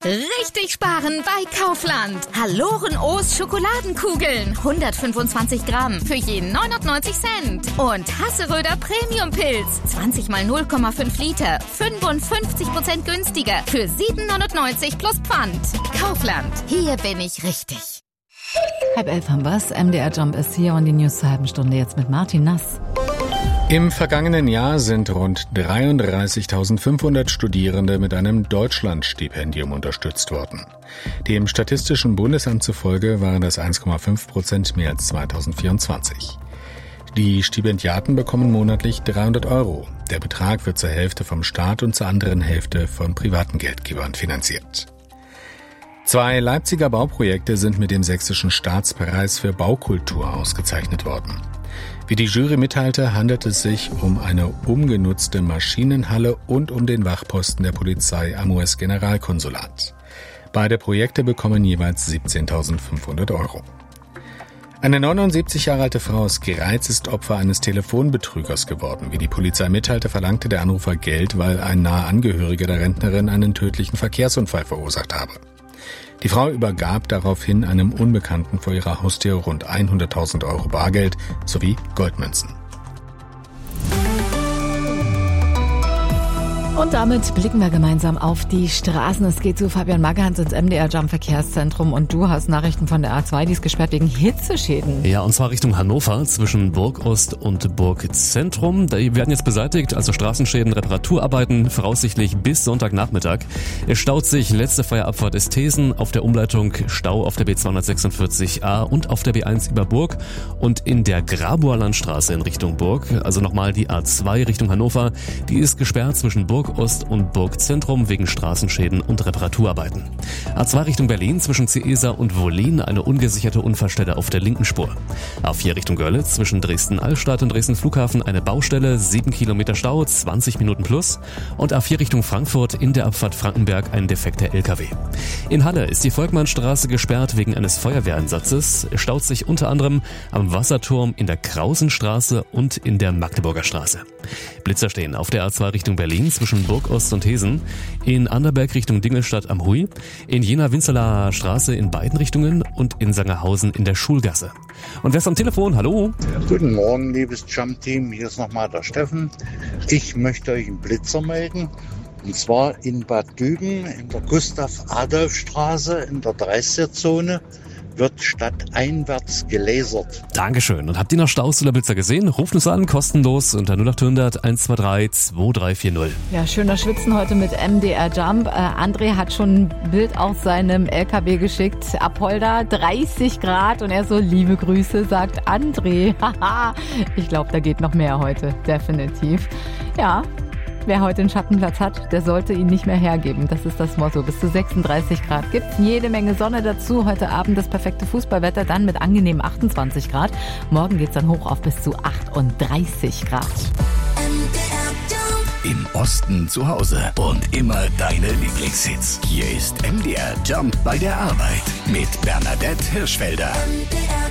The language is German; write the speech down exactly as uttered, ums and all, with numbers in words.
Richtig sparen bei Kaufland. Haloren O's Schokoladenkugeln. hundertfünfundzwanzig Gramm für je neunundneunzig Cent. Und Hasseröder Premium Pilz. zwanzig mal null Komma fünf Liter. fünfundfünfzig Prozent günstiger. Für sieben neunundneunzig plus Pfand. Kaufland. Hier bin ich richtig. Halb elf haben wir's. M D R Jump ist hier und die News zur halben Stunde jetzt mit Martin Nass. Im vergangenen Jahr sind rund dreiunddreißigtausendfünfhundert Studierende mit einem Deutschlandstipendium unterstützt worden. Dem Statistischen Bundesamt zufolge waren das eins Komma fünf Prozent mehr als zweitausendvierundzwanzig. Die Stipendiaten bekommen monatlich dreihundert Euro. Der Betrag wird zur Hälfte vom Staat und zur anderen Hälfte von privaten Geldgebern finanziert. Zwei Leipziger Bauprojekte sind mit dem Sächsischen Staatspreis für Baukultur ausgezeichnet worden. Wie die Jury mitteilte, handelt es sich um eine umgenutzte Maschinenhalle und um den Wachposten der Polizei am U S-Generalkonsulat. Beide Projekte bekommen jeweils siebzehntausendfünfhundert Euro. Eine neunundsiebzig Jahre alte Frau aus Greiz ist Opfer eines Telefonbetrügers geworden. Wie die Polizei mitteilte, verlangte der Anrufer Geld, weil ein naher Angehöriger der Rentnerin einen tödlichen Verkehrsunfall verursacht habe. Die Frau übergab daraufhin einem Unbekannten vor ihrer Haustür rund hunderttausend Euro Bargeld sowie Goldmünzen. Und damit blicken wir gemeinsam auf die Straßen. Es geht zu Fabian Maggehans ins M D R Jump Verkehrszentrum und du hast Nachrichten von der A zwei, die ist gesperrt wegen Hitzeschäden. Ja, und zwar Richtung Hannover zwischen Burgost und Burgzentrum. Die werden jetzt beseitigt, also Straßenschäden, Reparaturarbeiten, voraussichtlich bis Sonntagnachmittag. Es staut sich, letzte freie Abfahrt ist Thesen, auf der Umleitung Stau auf der B zweihundertsechsundvierzig A und auf der B eins über Burg und in der Grabower Landstraße in Richtung Burg, also nochmal die A zwei Richtung Hannover, die ist gesperrt zwischen Burg Ost und Burgzentrum wegen Straßenschäden und Reparaturarbeiten. A zwei Richtung Berlin zwischen Ciesa und Wollin eine ungesicherte Unfallstelle auf der linken Spur. A vier Richtung Görlitz zwischen Dresden-Altstadt und Dresden-Flughafen eine Baustelle, sieben Kilometer Stau, zwanzig Minuten plus. Und A vier Richtung Frankfurt in der Abfahrt Frankenberg ein defekter L K W. In Halle ist die Volkmannstraße gesperrt wegen eines Feuerwehreinsatzes. Es staut sich unter anderem am Wasserturm in der Krausenstraße und in der Magdeburger Straße. Blitzer stehen auf der A zwei Richtung Berlin zwischen Burgost und Hesen, in Anderberg Richtung Dingelstadt am Huy, in Jena-Winzelaer Straße in beiden Richtungen und in Sangerhausen in der Schulgasse. Und wer ist am Telefon? Hallo? Guten Morgen, liebes Jump-Team. Hier ist nochmal der Steffen. Ich möchte euch einen Blitzer melden. Und zwar in Bad Düben in der Gustav-Adolf-Straße in der dreißiger-Zone wird stadteinwärts gelasert. Dankeschön. Und habt ihr noch Staus oder Blitzer gesehen? Ruft uns an, kostenlos unter null acht hundert eins zwei drei zwei drei vier null. Ja, schöner Schwitzen heute mit M D R Jump. Äh, André hat schon ein Bild aus seinem L K W geschickt. Apolda, dreißig Grad und er so, liebe Grüße, sagt André. Haha, ich glaube, da geht noch mehr heute. Definitiv. Ja. Wer heute einen Schattenplatz hat, der sollte ihn nicht mehr hergeben. Das ist das Motto. Bis zu sechsunddreißig Grad gibt's, jede Menge Sonne dazu. Heute Abend das perfekte Fußballwetter, dann mit angenehmen achtundzwanzig Grad. Morgen geht's dann hoch auf bis zu achtunddreißig Grad. Im Osten zu Hause und immer deine Lieblingshits. Hier ist M D R Jump bei der Arbeit mit Bernadette Hirschfelder.